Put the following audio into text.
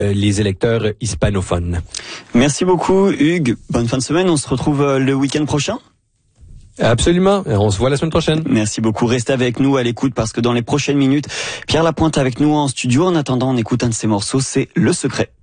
les électeurs hispanophones. Merci beaucoup Hugues, bonne fin de semaine, on se retrouve le week-end prochain. Absolument, on se voit la semaine prochaine. Merci beaucoup, restez avec nous à l'écoute parce que dans les prochaines minutes, Pierre Lapointe avec nous en studio. En attendant, on écoute un de ses morceaux, c'est Le Secret.